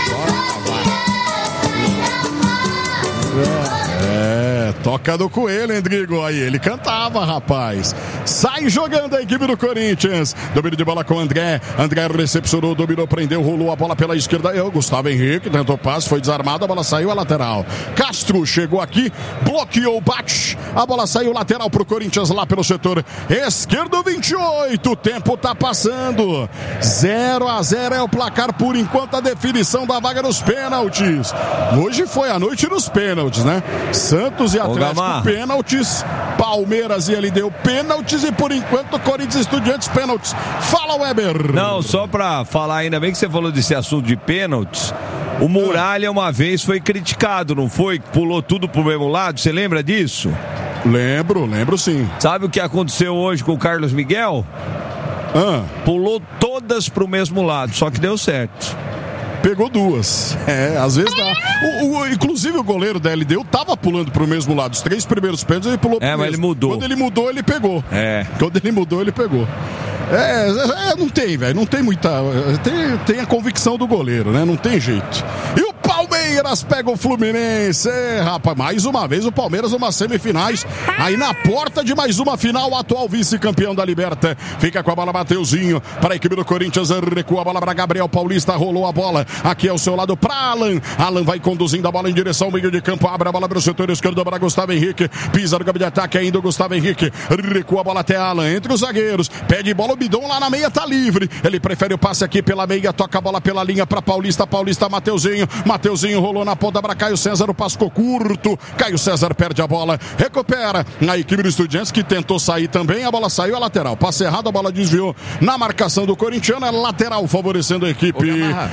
É, toca do Coelho, Endrigo. Aí ele cantava, rapaz. Sai jogando a equipe do Corinthians. Domínio de bola com André. André recepcionou, dominou, prendeu, rolou a bola pela esquerda. Eu, Gustavo Henrique, tentou passe, foi desarmado, a bola saiu a lateral. Castro chegou aqui, bloqueou o bate. A bola saiu lateral pro Corinthians lá pelo setor esquerdo, vinte e oito. O tempo tá passando. zero a zero é o placar por enquanto, a definição da vaga nos pênaltis. Hoje foi a noite nos pênaltis, né? Santos e Atlético, pênaltis. Palmeiras e ele deu pênaltis e por enquanto Corinthians Estudiantes pênaltis. Fala, Weber. Não, só pra falar, ainda bem que você falou desse assunto de pênaltis. O Muralha uma vez foi criticado, não foi? Pulou tudo pro mesmo lado, você lembra disso? Lembro, lembro sim. Sabe o que aconteceu hoje com o Carlos Miguel? Ah. Pulou todas pro mesmo lado, só que deu certo. Pegou duas. É, às vezes dá. O, o, inclusive o goleiro da L D U tava pulando pro mesmo lado. Os três primeiros pênaltis ele pulou pro É, mas mesmo. ele mudou. Quando ele mudou, ele pegou. É. Quando ele mudou, ele pegou. É, é não tem, velho. Não tem muita. Tem, tem a convicção do goleiro, né? Não tem jeito. E o Palmeiras pega o Fluminense. É, rapaz, mais uma vez o Palmeiras numa semifinais. Aí na porta de mais uma final, o atual vice-campeão da Liberta. Fica com a bola Mateuzinho para a equipe do Corinthians. Recua a bola para Gabriel Paulista. Rolou a bola. Aqui é o seu lado para Alan. Alan vai conduzindo a bola em direção ao meio de campo. Abre a bola para o setor esquerdo para Gustavo Henrique. Pisa no campo de ataque ainda o Gustavo Henrique. Recua a bola até Alan. Entre os zagueiros. Pede bola o Bidon lá na meia. Tá livre. Ele prefere o passe aqui pela meia. Toca a bola pela linha para Paulista. Paulista, Mateuzinho. Mateuzinho rolou na ponta para Caio César. O passe ficou curto. Caio César perde a bola. Recupera a equipe do Estudiantes que tentou sair também. A bola saiu a lateral. Passe errado. A bola desviou na marcação do corintiano. É lateral favorecendo a equipe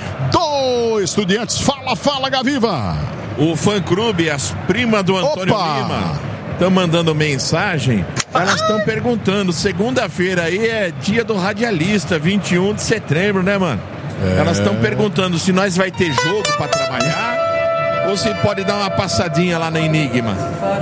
do Estudiantes. Fala, fala, Gaviva. O fã-clube, as primas do Antônio Opa. Lima, estão mandando mensagem. Elas estão perguntando. Segunda-feira aí é dia do radialista, vinte e um de setembro, né, mano? É. Elas estão perguntando se nós vai ter jogo para trabalhar ou se pode dar uma passadinha lá na Enigma.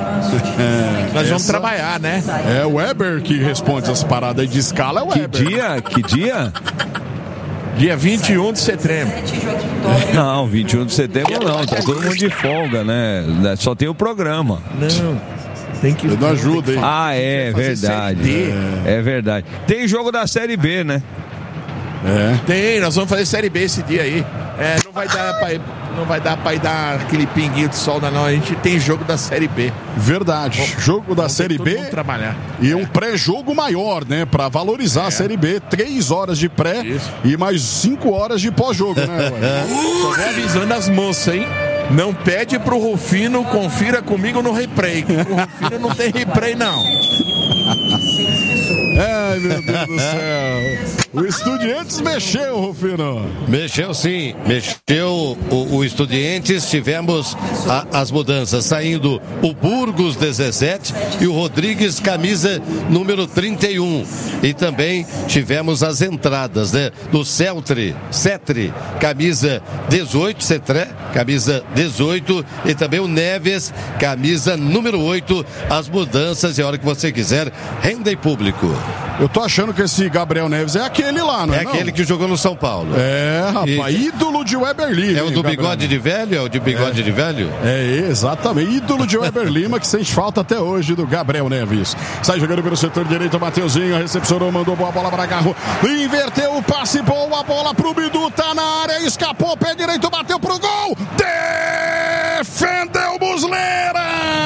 É, nós vamos essa... trabalhar, né? É o Weber que responde as paradas de escala. É o que Weber. dia? Que dia? Dia vinte e um de setembro. Não, vinte e um de setembro não. Tá todo mundo de folga, né? Só tem o programa. Não. Tem que não ajuda, hein? Ah, é verdade. É. é verdade. Tem jogo da Série B, né? É. Tem, nós vamos fazer Série B esse dia aí. É, não vai dar pra ir, não vai dar pra ir dar aquele pinguinho de sol, não. A gente tem jogo da Série B. Verdade. Vamos, jogo da Série B. Trabalhar. E um pré-jogo maior, né? Pra valorizar é. a Série B. Três horas de pré Isso. e mais cinco horas de pós-jogo, né? Só vou avisando as moças, hein? Não pede pro Rufino, confira comigo no replay. Que o Rufino não tem replay, não. Ai, meu Deus do céu. O Estudiantes mexeu, Rufino. Mexeu sim, mexeu o, o Estudiantes. Tivemos a, as mudanças, saindo o Burgos dezessete e o Rodrigues, camisa número trinta e um. E também tivemos as entradas, né? Do Celtre, Cetre, camisa dezoito, Cetré, camisa dezoito, e também o Neves, camisa número oito. As mudanças, e a hora que você quiser, renda em público. Eu tô achando que esse Gabriel Neves é aquele lá, não é? É não? aquele que jogou no São Paulo. É, rapaz, e... ídolo de Weber Lima. É o do Gabriel bigode de velho? É o de bigode é. de velho? É, exatamente. Ídolo de Weber Lima, que sente falta até hoje do Gabriel Neves. Sai jogando pelo setor direito, Mateuzinho, recepcionou, mandou boa bola para Garro. Inverteu o passe, boa bola pro Bidu, tá na área, escapou, pé direito, bateu pro gol. Defendeu Muslera!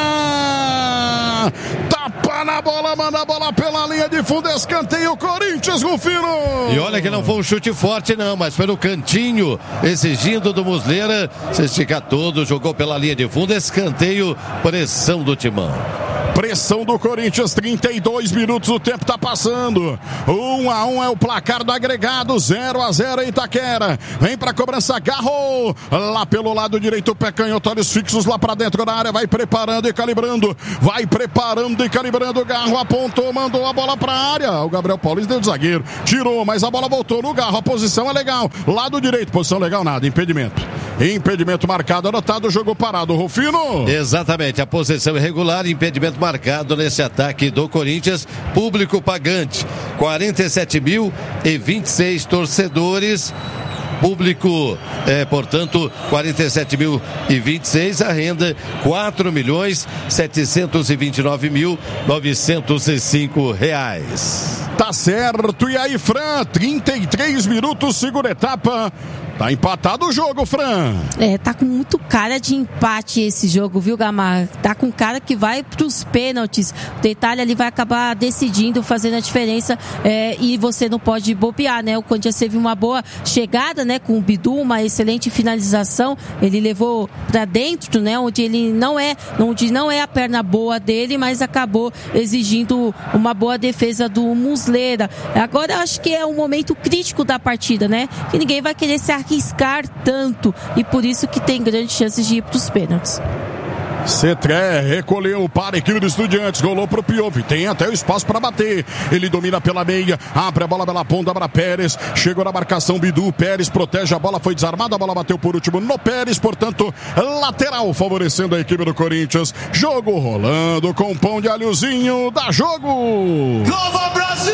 Tapa na bola, manda a bola pela linha de fundo, escanteio o Corinthians, Rufino. E olha que não foi um chute forte não, mas foi no cantinho, exigindo do Muslera, se esticar todo, jogou pela linha de fundo, escanteio, pressão do Timão. Pressão do Corinthians, trinta e dois minutos, o tempo tá passando. Um a um é o placar do agregado, zero a zero Itaquera. Vem pra cobrança, Garro. Lá pelo lado direito, pé canhoto, olhos fixos lá pra dentro da área, vai preparando e calibrando. Vai preparando e calibrando, Garro apontou, mandou a bola pra área. O Gabriel Paulista deu de zagueiro, tirou, mas a bola voltou no Garro, a posição é legal. Lado direito, posição legal nada, impedimento. Impedimento marcado, anotado, jogo parado, Rufino. Exatamente, a posição irregular, impedimento marcado nesse ataque do Corinthians, público pagante, quarenta e sete mil e vinte e seis torcedores. Público, é, portanto, quarenta e sete mil e vinte e seis, a renda quatro milhões setecentos e vinte e nove mil novecentos e cinco reais. Tá certo, e aí, Fran, trinta e três minutos, segunda etapa. Tá empatado o jogo, Fran. É, tá com muito cara de empate esse jogo, viu, Gamar? Tá com cara que vai pros pênaltis. O detalhe ali vai acabar decidindo, fazendo a diferença, é, e você não pode bobear, né? O Corinthians teve uma boa chegada, né, com o Bidu, uma excelente finalização. Ele levou pra dentro, né, onde ele não é, onde não é a perna boa dele, mas acabou exigindo uma boa defesa do Muslera. Agora eu acho que é um momento crítico da partida, né? Que ninguém vai querer se arriscar tanto, e por isso que tem grandes chances de ir para os pênaltis. Cetré recolheu para a equipe do Estudiantes, rolou pro Piove, tem até o espaço para bater, ele domina pela meia, abre a bola pela ponta para Pérez, chegou na marcação Bidu, Pérez protege a bola, foi desarmada, a bola bateu por último no Pérez, portanto lateral favorecendo a equipe do Corinthians. Jogo rolando com pão de alhozinho, dá jogo! Nova Brasil!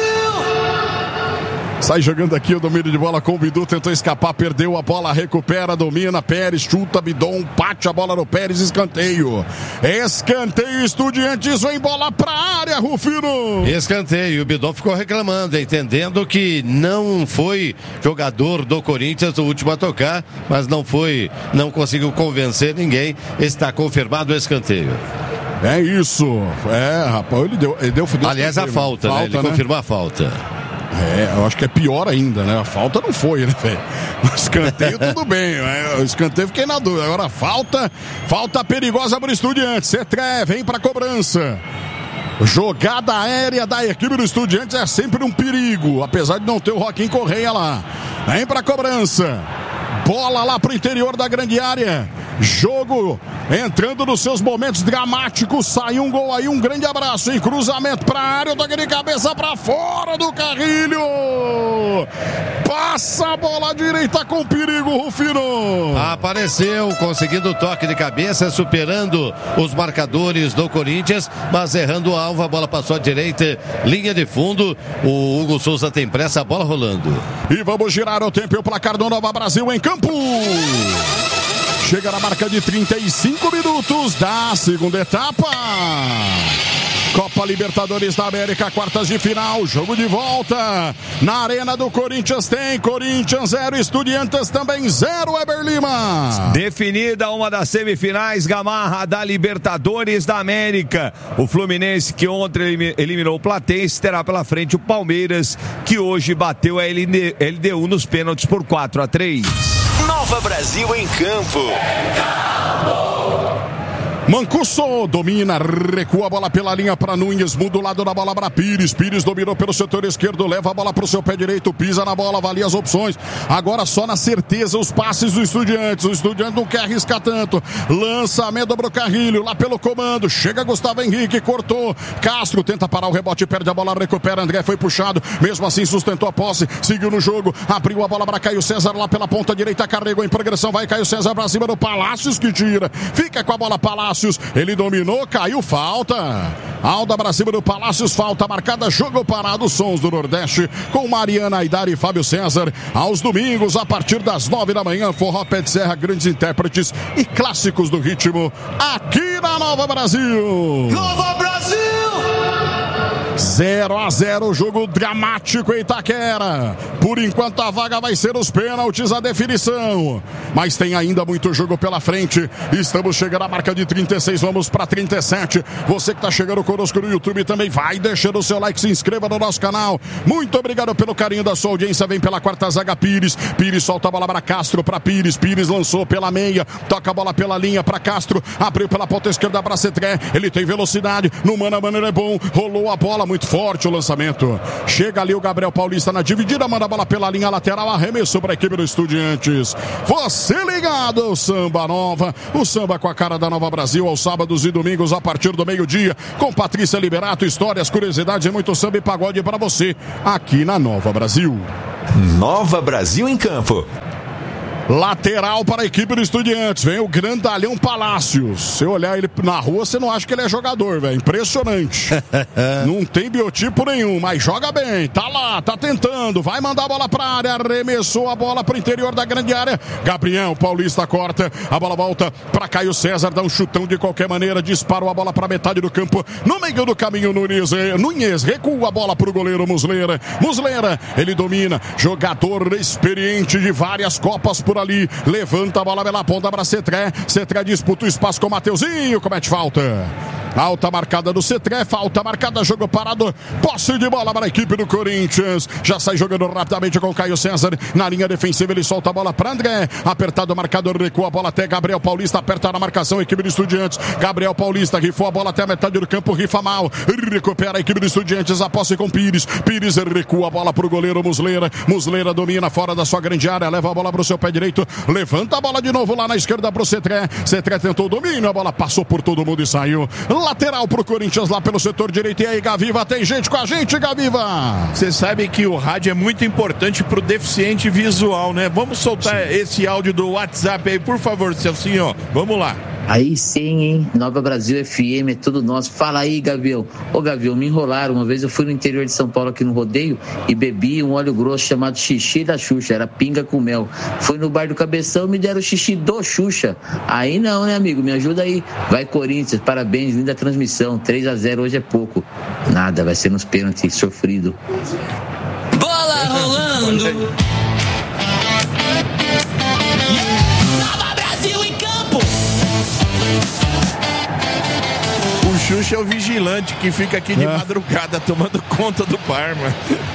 Sai jogando aqui o domínio de bola com o Bidu, tentou escapar, perdeu a bola, recupera, domina, Pérez, chuta, Bidon, bate a bola no Pérez, escanteio. Escanteio, Estudiantes, vem bola pra área, Rufino. Escanteio, o Bidon ficou reclamando, entendendo que não foi jogador do Corinthians o último a tocar, mas não foi, não conseguiu convencer ninguém, está confirmado o escanteio. É isso, é, rapaz, ele deu, ele deu, deu aliás, a falta, falta, né? Ele né? confirmou a falta. É, eu acho que é pior ainda, né? A falta não foi, né, velho? O escanteio tudo bem, né? O escanteio fiquei na dúvida. Agora falta, falta perigosa para o Estudiantes. Cetré vem para cobrança. Jogada aérea da equipe do Estudiantes é sempre um perigo, apesar de não ter o Joaquim Correia lá. Vem para cobrança. Bola lá pro interior da grande área. Jogo entrando nos seus momentos dramáticos. Saiu um gol aí, um grande abraço, hein? Cruzamento pra área, toque de cabeça pra fora do Carrilho. Passa a bola direita com perigo, Rufino. Apareceu, conseguindo o toque de cabeça, superando os marcadores do Corinthians, mas errando o alvo, a bola passou à direita, linha de fundo. O Hugo Souza tem pressa, a bola rolando. E vamos girar o tempo e o placar do Nova Brasil em campo. Chega na marca de trinta e cinco minutos da segunda etapa. Copa Libertadores da América, quartas de final, jogo de volta. Na Arena do Corinthians tem Corinthians zero, Estudiantes também zero, Weber Lima. Definida uma das semifinais, Gamarra, da Libertadores da América. O Fluminense, que ontem eliminou o Platense, terá pela frente o Palmeiras, que hoje bateu a L D U nos pênaltis por quatro a três. Nova Brasil em campo. Mancuso domina, recua a bola pela linha para Nunes, muda o lado da bola para Pires. Pires dominou pelo setor esquerdo, leva a bola para o seu pé direito, pisa na bola, avalia as opções. Agora só na certeza os passes do Estudiantes. O Estudiantes não quer arriscar tanto. Lançamento pro Carrilho, lá pelo comando. Chega Gustavo Henrique, cortou. Castro tenta parar o rebote, perde a bola, recupera. André foi puxado, mesmo assim sustentou a posse, seguiu no jogo, abriu a bola para Caio César lá pela ponta direita, carregou em progressão, vai Caio César para cima do Palácios que tira. Fica com a bola Palácios, ele dominou, caiu, falta. Alda para cima do Palácios, falta marcada, jogo parado. Sons do Nordeste com Mariana Aidar e Fábio César. Aos domingos, a partir das nove da manhã, Forró Pé de Serra, grandes intérpretes e clássicos do ritmo aqui na Nova Brasil. Nova Brasil! zero a zero, jogo dramático em Itaquera. Por enquanto a vaga vai ser os pênaltis, a definição. Mas tem ainda muito jogo pela frente. Estamos chegando à marca de trinta e seis, vamos para trinta e sete. Você que está chegando conosco no YouTube também vai deixando o seu like, se inscreva no nosso canal. Muito obrigado pelo carinho da sua audiência. Vem pela quarta zaga Pires. Pires solta a bola para Castro, para Pires. Pires lançou pela meia, toca a bola pela linha para Castro. Abriu pela ponta esquerda para Cetré. Ele tem velocidade, no mano a mano ele é bom. Rolou a bola, muito forte o lançamento. Chega ali o Gabriel Paulista na dividida, manda a bola pela linha lateral, arremesso para a equipe do Estudiantes. Você ligado ao Samba Nova, o samba com a cara da Nova Brasil, aos sábados e domingos a partir do meio-dia, com Patrícia Liberato, histórias, curiosidades e muito samba e pagode para você, aqui na Nova Brasil. Nova Brasil em campo. Lateral para a equipe do Estudiantes. Vem o grandalhão Palácios. Se olhar ele na rua, você não acha que ele é jogador, velho. Impressionante. Não tem biotipo nenhum, mas joga bem. Tá lá, tá tentando. Vai mandar a bola para a área. Arremessou a bola para o interior da grande área. Gabriel Paulista corta. A bola volta para Caio César. Dá um chutão de qualquer maneira. Disparou a bola para metade do campo. No meio do caminho, Nunes. Nunes recua a bola para o goleiro Muslera. Muslera, ele domina. Jogador experiente de várias Copas por ali, levanta a bola pela ponta para Cetré. Cetré disputa o espaço com o Mateuzinho, comete falta. Alta marcada do Cetré, falta marcada, jogo parado, posse de bola para a equipe do Corinthians. Já sai jogando rapidamente com o Caio César na linha defensiva, ele solta a bola para André, apertado, marcador, recua a bola até Gabriel Paulista, aperta na marcação, equipe do Estudiantes. Gabriel Paulista rifou a bola até a metade do campo, rifa mal, recupera a equipe do Estudiantes, a posse com Pires. Pires recua a bola para o goleiro Muslera. Muslera domina fora da sua grande área, leva a bola para o seu pé direito, levanta a bola de novo lá na esquerda para o Cetré. Cetré tentou o domínio, a bola passou por todo mundo e saiu. Lateral pro Corinthians lá pelo setor direito. E aí, Gaviva, tem gente com a gente, Gaviva? Você sabe que o rádio é muito importante pro deficiente visual, né? Vamos soltar Sim. esse áudio do WhatsApp aí, por favor, Celcinho. Vamos lá. Aí sim, hein? Nova Brasil F M, é tudo nosso. Fala aí, Gavião. Ô, Gavião, me enrolaram. Uma vez eu fui no interior de São Paulo aqui no rodeio e bebi um óleo grosso chamado xixi da Xuxa. Era pinga com mel. Fui no bar do Cabeção e me deram xixi do Xuxa. Aí não, né, amigo? Me ajuda aí. Vai, Corinthians. Parabéns, linda transmissão. três a zero hoje é pouco. Nada, vai ser nos pênaltis. Sofrido. Bola rolando. Nova Brasil em campo. O Xuxa é o vigilante que fica aqui de madrugada tomando conta do Parma.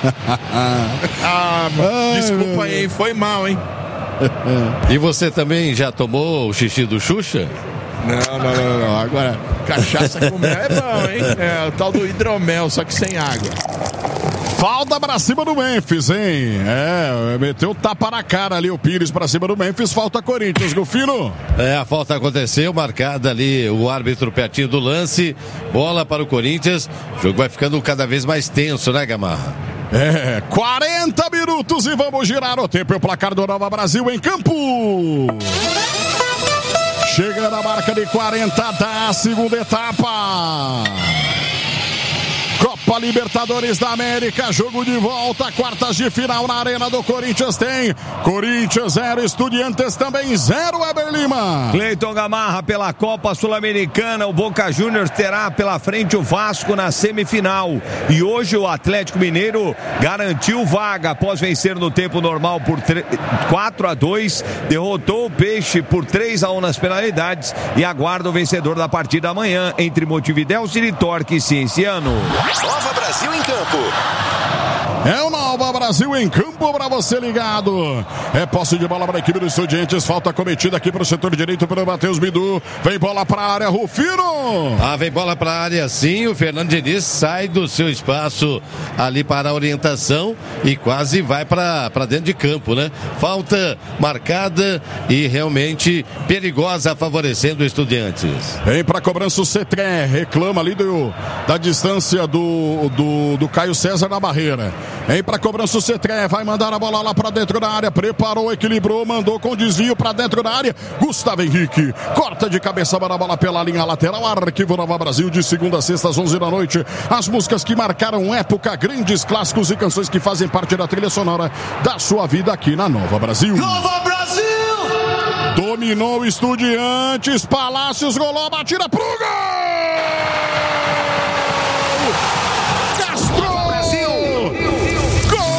Ah, mano, desculpa aí, hein? Foi mal, hein? E você também já tomou o xixi do Xuxa? Não, não, não, não. Agora, cachaça com mel é bom, hein? É o tal do hidromel, só que sem água. Falta pra cima do Memphis, hein? É, meteu tapa na cara ali o Pires pra cima do Memphis. Falta Corinthians, Golfino. É, a falta aconteceu, marcada ali o árbitro pertinho do lance. Bola para o Corinthians. O jogo vai ficando cada vez mais tenso, né, Gamarra? É, quarenta minutos e vamos girar o tempo. E o placar do Nova Brasil em campo. Chega na marca de quarenta da segunda etapa. Copa Libertadores da América, jogo de volta, quartas de final na Arena do Corinthians tem Corinthians zero, Estudiantes também zero, Weber Lima. Cleiton Gamarra pela Copa Sul-Americana, o Boca Juniors terá pela frente o Vasco na semifinal. E hoje o Atlético Mineiro garantiu vaga após vencer no tempo normal por quatro a dois, derrotou o Peixe por três a um nas penalidades e aguarda o vencedor da partida amanhã entre Montevidéu, City Torque e Cienciano. Nova Brasil em campo. É o Nova Nova Brasil em campo para você ligado. É posse de bola para a equipe dos Estudiantes. Falta cometida aqui para o setor direito pelo Matheus Bidu. Vem bola para a área, Rufino. Ah, vem bola para a área sim. O Fernando Diniz sai do seu espaço ali para a orientação e quase vai para dentro de campo, né? Falta marcada e realmente perigosa, favorecendo o Estudiantes. Vem para a cobrança o Cetré. Reclama ali do, da distância do, do, do Caio César na barreira. Vem para a cobrança o Cetré. Vai mandar a bola lá para dentro da área. Preparou, equilibrou, mandou com desvio para dentro da área. Gustavo Henrique corta de cabeça para a bola pela linha lateral. Arquivo Nova Brasil de segunda a sexta às onze da noite. As músicas que marcaram época, grandes clássicos e canções que fazem parte da trilha sonora da sua vida aqui na Nova Brasil. Nova Brasil! Dominou o Estudiantes. Palácios rolou a batida pro gol!